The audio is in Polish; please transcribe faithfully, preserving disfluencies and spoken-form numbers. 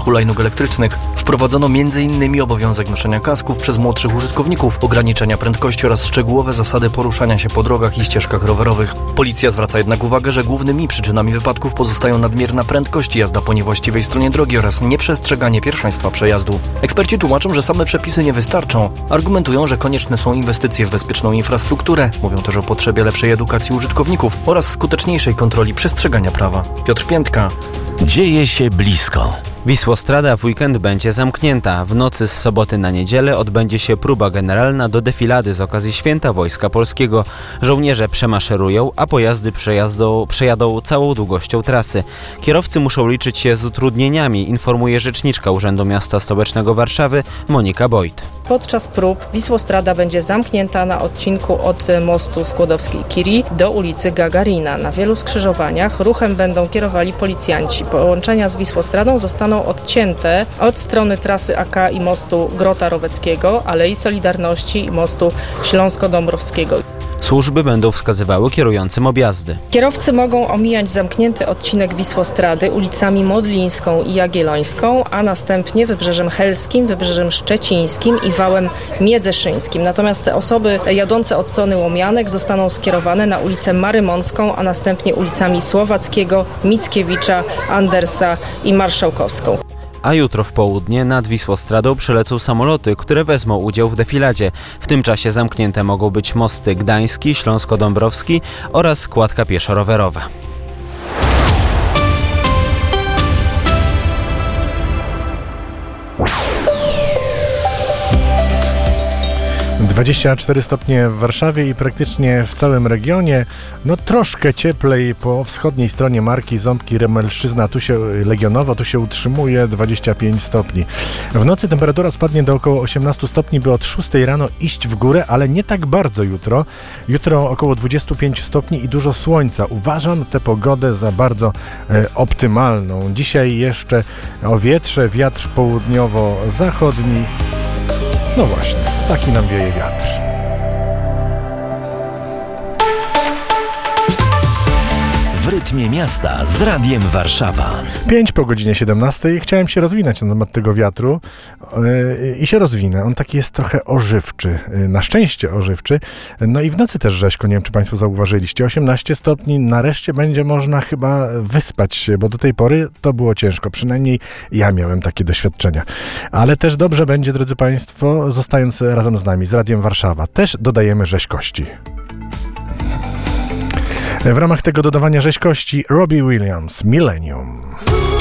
hulajnóg elektrycznych. Wprowadzono między innymi obowiązek noszenia kasków przez młodszych użytkowników, ograniczenia prędkości oraz szczegółowe zasady poruszania się po drogach i ścieżkach rowerowych. Policja zwraca jednak uwagę, że głównymi przyczynami wypadków pozostają nadmierna prędkość, jazda po niewłaściwej stronie drogi oraz nieprzestrzeganie pierwszeństwa przejazdu. Eksperci tłumaczą, że same przepisy nie wystarczą. Argumentują, że konieczne są inwestycje w bezpieczną infrastrukturę. Mówią też o potrzebie lepszej edukacji użytkowników oraz skuteczniejszej kontroli przestrzegania prawa. Piotr Piętka. Dzieje się blisko. Wisłostrada w weekend będzie zamknięta. W nocy z soboty na niedzielę odbędzie się próba generalna do defilady z okazji Święta Wojska Polskiego. Żołnierze przemaszerują, a pojazdy przejazdą, przejadą całą długością trasy. Kierowcy muszą liczyć się z utrudnieniami, informuje rzeczniczka Urzędu Miasta Stołecznego Warszawy Monika Bojt. Podczas prób Wisłostrada będzie zamknięta na odcinku od mostu Skłodowskiej-Curie do ulicy Gagarina. Na wielu skrzyżowaniach ruchem będą kierowali policjanci. Połączenia z Wisłostradą zostaną odcięte od strony trasy A K i mostu Grota Roweckiego, Alei Solidarności i mostu Śląsko-Dąbrowskiego. Służby będą wskazywały kierującym objazdy. Kierowcy mogą omijać zamknięty odcinek Wisłostrady ulicami Modlińską i Jagiellońską, a następnie Wybrzeżem Helskim, Wybrzeżem Szczecińskim i wałem Miedzeszyńskim. Natomiast te osoby jadące od strony Łomianek zostaną skierowane na ulicę Marymącką, a następnie ulicami Słowackiego, Mickiewicza, Andersa i Marszałkowską. A jutro w południe nad Wisłostradą przylecą samoloty, które wezmą udział w defiladzie. W tym czasie zamknięte mogą być mosty Gdański, Śląsko-Dąbrowski oraz kładka pieszo-rowerowa. dwadzieścia cztery stopnie w Warszawie i praktycznie w całym regionie. No troszkę cieplej po wschodniej stronie marki Ząbki Remelszczyzna, tu się Legionowo, tu się utrzymuje dwadzieścia pięć stopni. W nocy temperatura spadnie do około osiemnaście stopni, by od szóstej rano iść w górę, ale nie tak bardzo jutro. Jutro około dwadzieścia pięć stopni i dużo słońca. Uważam tę pogodę za bardzo e, optymalną. Dzisiaj jeszcze o wietrze, wiatr południowo-zachodni. No właśnie. Taki nam wieje wiatr. W rytmie miasta z Radiem Warszawa. pięć po godzinie siedemnastej. Chciałem się rozwinąć na temat tego wiatru yy, i się rozwinę. On taki jest trochę ożywczy. Yy, na szczęście ożywczy. No i w nocy też rzeźko. Nie wiem, czy Państwo zauważyliście. osiemnaście stopni. Nareszcie będzie można chyba wyspać się, bo do tej pory to było ciężko. Przynajmniej ja miałem takie doświadczenia. Ale też dobrze będzie, drodzy Państwo, zostając razem z nami, z Radiem Warszawa. Też dodajemy rzeźkości. W ramach tego dodawania rzeźkości Robbie Williams, Millennium.